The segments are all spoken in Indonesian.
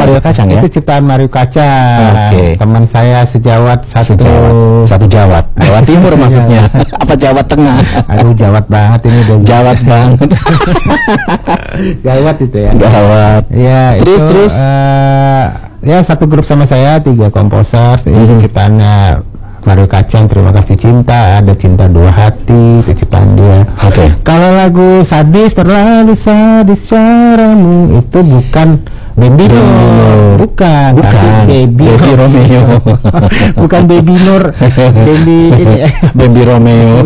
Mario Kacang ya? Itu ciptaan Mario Kacang. Oke. Teman saya sejawat satu. Satu Jawat. Jawa Timur maksudnya. Apa Jawa Tengah? Aduh, jawat banget ini udah. Jawat banget. Jawat itu ya. Jawat. Ya, Terus. Ya satu grup sama saya, 3 komposer. Ini ciptaannya Mario Kacang, Terima Kasih Cinta, ada Cinta Dua Hati, itu ciptaan dia. Oke. Kalau lagu Sadis, Terlalu Sadis Caramu, itu bukan Bambino, bukan, tapi Baby Romeo. bukan Baby Nur, Baby ini. Baby Romeo.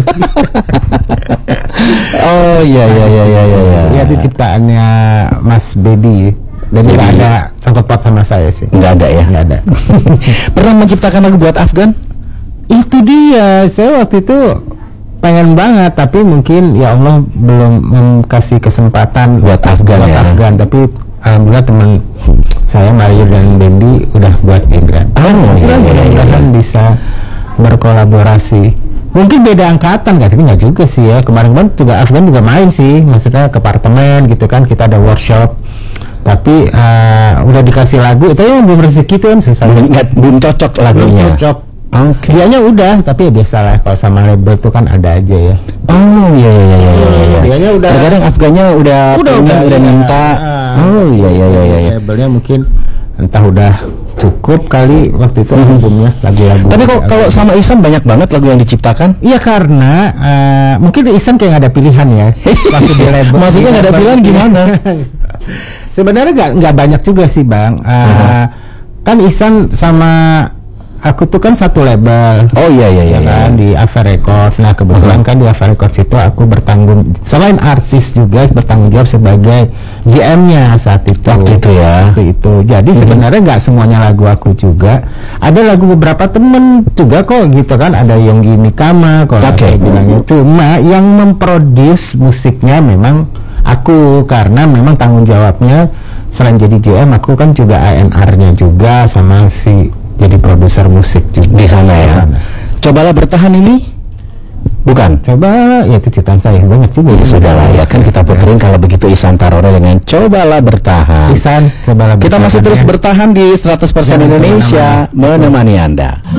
Oh iya. Ya itu ciptaannya Mas Baby. Dan nggak ada sangkut paut sama saya sih. Nggak ada ya? Nggak ada. Pernah menciptakan lagu buat Afgan? Itu dia, saya waktu itu pengen banget, tapi mungkin ya Allah belum kasih kesempatan buat Afgan ya. Afgan, tapi alhamdulillah teman saya Mario dan Bendi udah buat Afgan. Mudah-mudahan bisa berkolaborasi. Mungkin beda angkatan nggak, tapi nggak juga sih ya. Kemarin juga Afgan juga main sih, maksudnya ke apartemen gitu kan, kita ada workshop. Tapi udah dikasih lagu, itu yang belum rezeki itu kan susah. Belum cocok lagunya. Belum cocok. Oke. Dianya udah, tapi ya biasa lah, kalau sama label itu kan ada aja ya. Oh iya. Dianya udah. Terkadang Afgannya udah minta. Oh iya. Labelnya mungkin entah udah cukup kali waktu itu albumnya lagu-lagu. Tapi kalau sama Ihsan banyak banget lagu yang diciptakan? Iya, karena mungkin Ihsan kayak nggak ada pilihan ya. Waktu di label. Maksudnya nggak ada pilihan gimana? Sebenarnya nggak banyak juga sih Bang. Kan Ihsan sama aku tuh kan satu label. Oh iya kan di Ava Records. Nah kebetulan kan di Ava Records itu aku bertanggung, selain artis juga bertanggung jawab sebagai GM-nya saat itu. Waktu itu ya. Jadi sebenarnya nggak semuanya lagu aku juga. Ada lagu beberapa temen juga kok gitu kan. Ada Yonggi Mikama kalau saya bilangnya. Cuma yang memproduce musiknya memang aku, karena memang tanggung jawabnya selain jadi GM aku kan juga A&R-nya juga sama si jadi produser musik juga di sana ya. Cobalah Bertahan ini bukan? Coba ya, itu ciptaan saya banyak juga. Ya sudahlah ya, kan kita puterin kalau begitu Ihsan Tarore dengan Cobalah Bertahan. Ihsan, Cobalah Bertahan. Kita masih terus bertahan di 100% Indonesia menemani Anda.